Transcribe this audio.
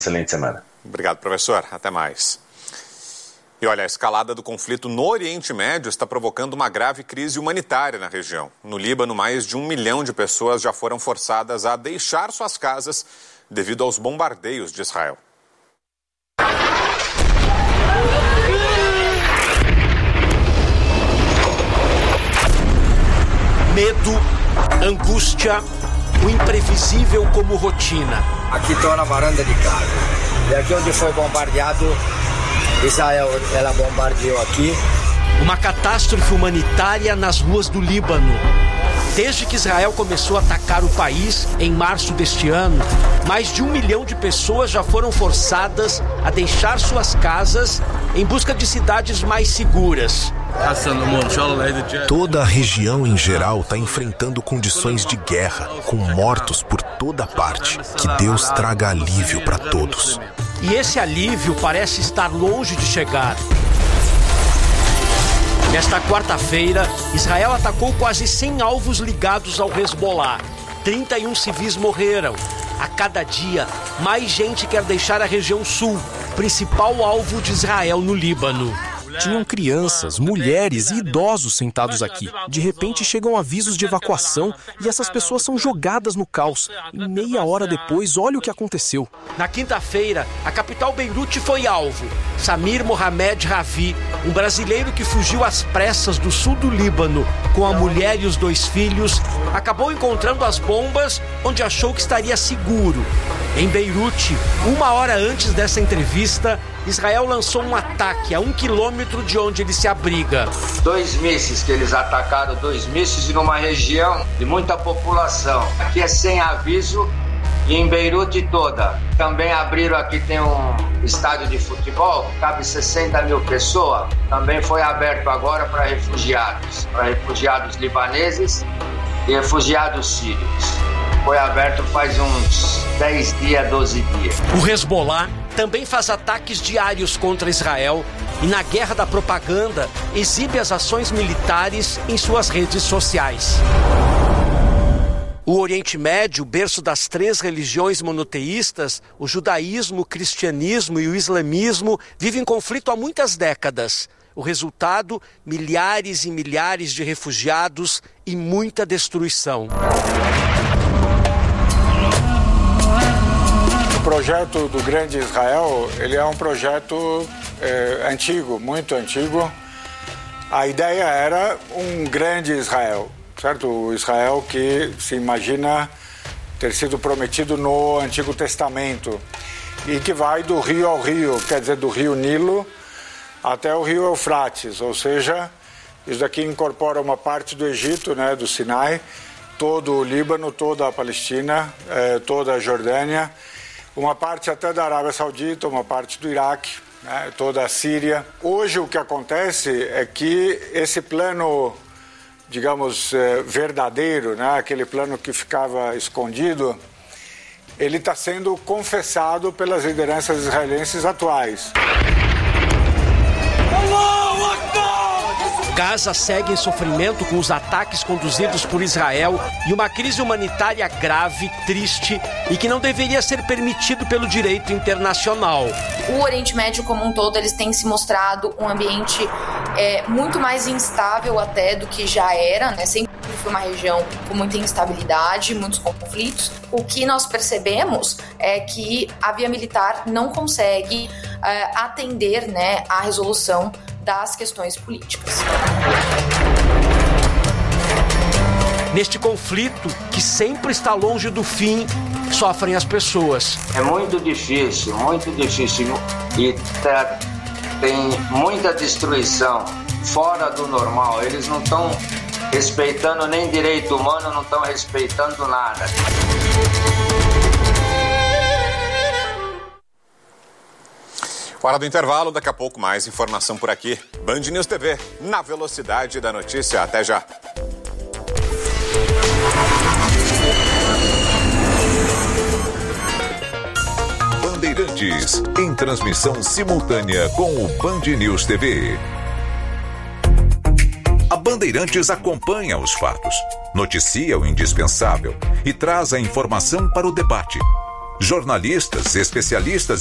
excelente semana. Obrigado, professor. Até mais. E olha, a escalada do conflito no Oriente Médio está provocando uma grave crise humanitária na região. No Líbano, mais de 1 milhão de pessoas já foram forçadas a deixar suas casas devido aos bombardeios de Israel. Medo, angústia, o imprevisível como rotina. Aqui estou na varanda de casa. E aqui onde foi bombardeado, Israel, ela bombardeou aqui. Uma catástrofe humanitária nas ruas do Líbano. Desde que Israel começou a atacar o país, em março deste ano, mais de 1 milhão de pessoas já foram forçadas a deixar suas casas em busca de cidades mais seguras. Toda a região em geral está enfrentando condições de guerra, com mortos por toda parte. Que Deus traga alívio para todos. E esse alívio parece estar longe de chegar. Nesta quarta-feira, Israel atacou quase 100 alvos ligados ao Hezbollah. 31 civis morreram. A cada dia, mais gente quer deixar a região sul, principal alvo de Israel no Líbano. Tinham crianças, mulheres e idosos sentados aqui. De repente chegam avisos de evacuação e essas pessoas são jogadas no caos. E meia hora depois, olha o que aconteceu. Na quinta-feira, a capital Beirute foi alvo. Samir Mohamed Ravi, um brasileiro que fugiu às pressas do sul do Líbano com a mulher e os 2 filhos, acabou encontrando as bombas onde achou que estaria seguro. Em Beirute, 1 hora antes dessa entrevista, Israel lançou um ataque a 1 quilômetro de onde ele se abriga. 2 mísseis que eles atacaram, 2 mísseis numa região de muita população. Aqui é sem aviso e em Beirute toda. Também abriram aqui, tem um estádio de futebol, cabe 60 mil pessoas. Também foi aberto agora para refugiados libaneses e refugiados sírios. Foi aberto faz uns 10 dias, 12 dias. O Hezbollah também faz ataques diários contra Israel e, na guerra da propaganda, exibe as ações militares em suas redes sociais. O Oriente Médio, berço das 3 religiões monoteístas, o judaísmo, o cristianismo e o islamismo, vive em conflito há muitas décadas. O resultado, milhares e milhares de refugiados e muita destruição. O projeto do Grande Israel, ele é um projeto antigo, muito antigo. A ideia era um grande Israel, certo? O Israel que se imagina ter sido prometido no Antigo Testamento e que vai do rio ao rio, quer dizer, do rio Nilo até o rio Eufrates, ou seja, isso daqui incorpora uma parte do Egito, né, do Sinai, todo o Líbano, toda a Palestina, toda a Jordânia, uma parte até da Arábia Saudita, uma parte do Iraque, né, toda a Síria. Hoje o que acontece é que esse plano, digamos, verdadeiro, né, aquele plano que ficava escondido, ele está sendo confessado pelas lideranças israelenses atuais. Gaza segue em sofrimento com os ataques conduzidos por Israel e uma crise humanitária grave, triste e que não deveria ser permitido pelo direito internacional. O Oriente Médio como um todo, eles têm se mostrado um ambiente muito mais instável até do que já era, né? Sempre foi uma região com muita instabilidade, muitos conflitos. O que nós percebemos é que a via militar não consegue atender, né, à resolução das questões políticas. Neste conflito, que sempre está longe do fim, sofrem as pessoas. É muito difícil e tem muita destruição fora do normal. Eles não estão respeitando nem direito humano, não estão respeitando nada. Hora do intervalo, daqui a pouco mais informação por aqui. Band News TV, na velocidade da notícia. Até já. Bandeirantes, em transmissão simultânea com o Band News TV. A Bandeirantes acompanha os fatos, noticia o indispensável e traz a informação para o debate. Jornalistas, especialistas